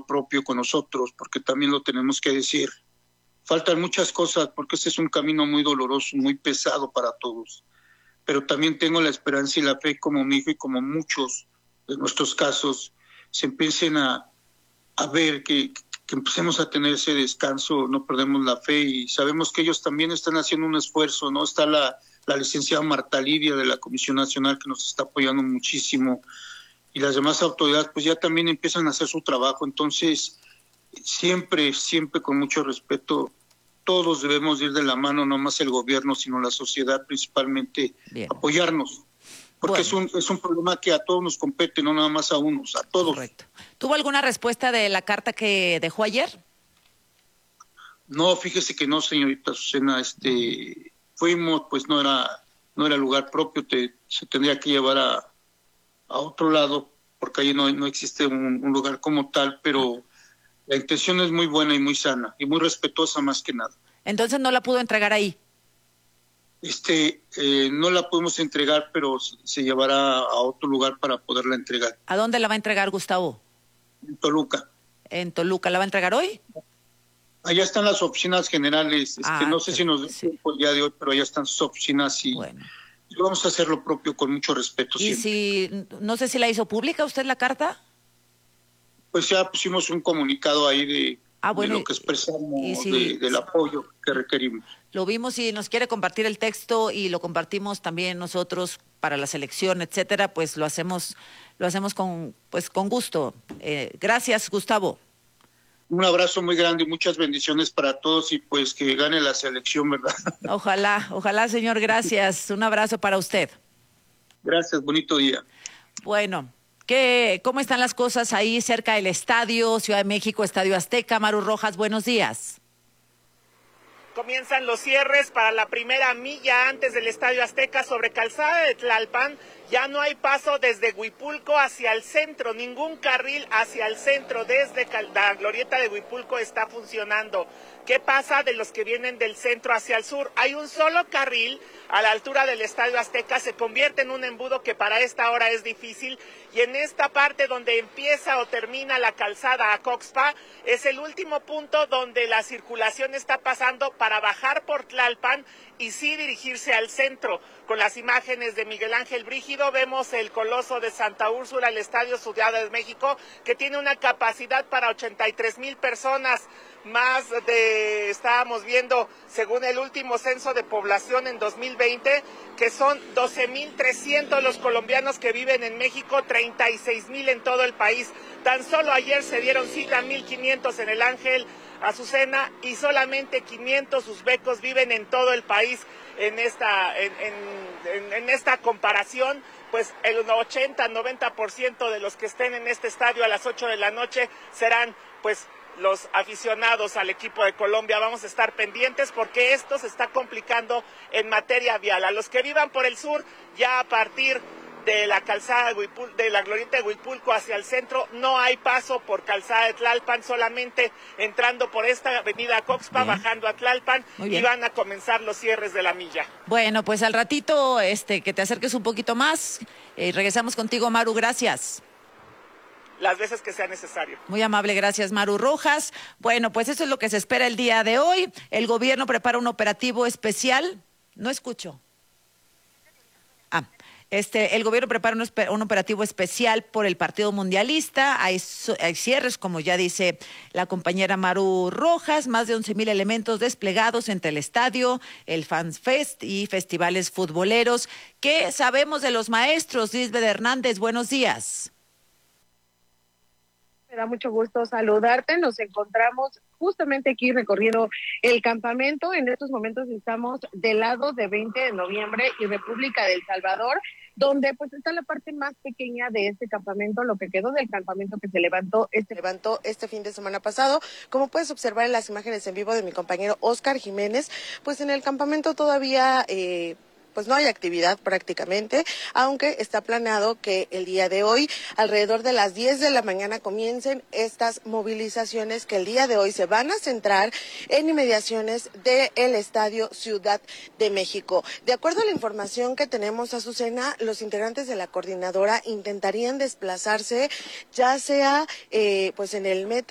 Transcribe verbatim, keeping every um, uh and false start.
propio con nosotros, porque también lo tenemos que decir. Faltan muchas cosas, porque este es un camino muy doloroso, muy pesado para todos. Pero también tengo la esperanza y la fe, como mi hijo y como muchos de nuestros casos, se empiecen a, a ver que, que empecemos a tener ese descanso, no perdemos la fe, y sabemos que ellos también están haciendo un esfuerzo, ¿no? Está la, la licenciada Marta Lidia de la Comisión Nacional, que nos está apoyando muchísimo, y las demás autoridades pues ya también empiezan a hacer su trabajo. Entonces siempre, siempre con mucho respeto, todos debemos ir de la mano, no más el gobierno, sino la sociedad principalmente. Bien. Apoyarnos, porque bueno. es un es un problema que a todos nos compete, no nada más a unos, a todos. Correcto. ¿Tuvo alguna respuesta de la carta que dejó ayer? No, fíjese que no, señorita Azucena, este, fuimos, pues no era no era lugar propio, te, se tendría que llevar a, a otro lado, porque ahí no, no existe un, un lugar como tal, pero la intención es muy buena y muy sana, y muy respetuosa más que nada. Entonces no la pudo entregar ahí. Este, eh, no la podemos entregar, pero se llevará a otro lugar para poderla entregar. ¿A dónde la va a entregar, Gustavo? En Toluca. ¿En Toluca la va a entregar hoy? Allá están las oficinas generales, este, ah, no sé si nos sí. el día de hoy, pero allá están sus oficinas y, bueno. y vamos a hacer lo propio con mucho respeto. ¿Y siempre. si, no sé si la hizo pública usted la carta? Pues ya pusimos un comunicado ahí de, ah, bueno, de lo que expresamos, si, de, del apoyo que requerimos. Lo vimos, y nos quiere compartir el texto y lo compartimos también nosotros para la selección, etcétera, pues lo hacemos, lo hacemos con, pues con gusto. Eh, gracias, Gustavo. Un abrazo muy grande y muchas bendiciones para todos, y pues que gane la selección, ¿verdad? Ojalá, ojalá, señor, gracias. Un abrazo para usted. Gracias, bonito día. Bueno, ¿qué, ¿cómo están las cosas ahí cerca del estadio, Ciudad de México, Estadio Azteca? Maru Rojas, buenos días. Comienzan los cierres para la primera milla antes del Estadio Azteca sobre Calzada de Tlalpan. Ya no hay paso desde Huipulco hacia el centro, ningún carril hacia el centro desde la glorieta de Huipulco está funcionando. ¿Qué pasa de los que vienen del centro hacia el sur? Hay un solo carril a la altura del Estadio Azteca, se convierte en un embudo que para esta hora es difícil, y en esta parte donde empieza o termina la calzada a Coxpa es el último punto donde la circulación está pasando para bajar por Tlalpan y sí dirigirse al centro. Con las imágenes de Miguel Ángel Brígido vemos el Coloso de Santa Úrsula, el Estadio Ciudad de México, que tiene una capacidad para ochenta y tres mil personas, más de, estábamos viendo, según el último censo de población en dos mil veinte, que son doce mil trescientos los colombianos que viven en México, treinta y seis mil en todo el país. Tan solo ayer se dieron cita mil quinientos en el Ángel, Azucena, y solamente quinientos uzbecos viven en todo el país. En esta, en, en, en esta comparación, pues el ochenta, noventa por ciento de los que estén en este estadio a las ocho de la noche serán pues los aficionados al equipo de Colombia. Vamos a estar pendientes porque esto se está complicando en materia vial. A los que vivan por el sur, ya a partir de la calzada de, Huipul, de la glorieta de Huipulco hacia el centro, no hay paso por calzada de Tlalpan, solamente entrando por esta avenida Coxpa, bien, bajando a Tlalpan, y van a comenzar los cierres de la milla. Bueno, pues al ratito este que te acerques un poquito más, eh, regresamos contigo, Maru, gracias. Las veces que sea necesario. Muy amable, gracias, Maru Rojas. Bueno, pues eso es lo que se espera el día de hoy. El gobierno prepara un operativo especial. No escucho. Ah. Este, el gobierno prepara un, un operativo especial por el Partido Mundialista. Hay, hay cierres, como ya dice la compañera Maru Rojas, más de once mil elementos desplegados entre el estadio, el Fans Fest y festivales futboleros. ¿Qué sabemos de los maestros? Lisbeth Hernández, buenos días. Me da mucho gusto saludarte. Nos encontramos justamente aquí recorriendo el campamento. En estos momentos estamos del lado de veinte de noviembre y República del Salvador, donde pues está la parte más pequeña de este campamento, lo que quedó del campamento que se levantó este, levantó este fin de semana pasado. Como puedes observar en las imágenes en vivo de mi compañero Oscar Jiménez, pues en el campamento todavía eh, pues no hay actividad prácticamente, aunque está planeado que el día de hoy, alrededor de las diez de la mañana, comiencen estas movilizaciones que el día de hoy se van a centrar en inmediaciones del Estadio Ciudad de México. De acuerdo a la información que tenemos, Azucena, los integrantes de la coordinadora intentarían desplazarse ya sea eh, pues en el metro